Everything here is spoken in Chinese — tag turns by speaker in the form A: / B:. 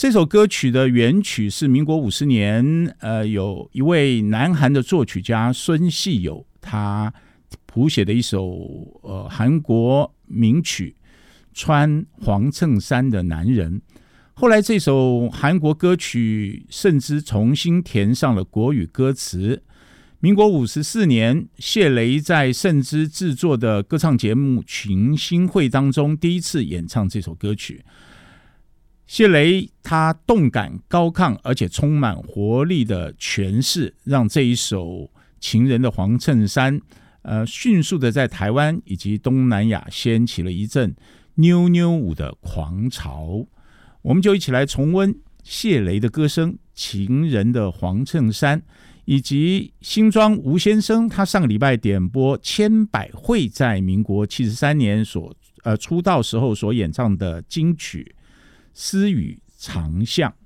A: 这首歌曲的原曲是民国50年，有一位南韩的作曲家孙细友他谱写的一首韩国名曲《穿黄衬衫的男人》。后来这首韩国歌曲甚至重新填上了国语歌词。民国54年，谢雷在盛之制作的歌唱节目《群星会》当中第一次演唱这首歌曲。谢雷他动感高亢而且充满活力的诠释，让这一首情人的黄衬衫迅速的在台湾以及东南亚掀起了一阵妞妞舞的狂潮。我们就一起来重温谢雷的歌声《情人的黄衬衫》，以及新庄吴先生他上个礼拜点播千百惠在民国73年出道时候所演唱的金曲《私语长巷》。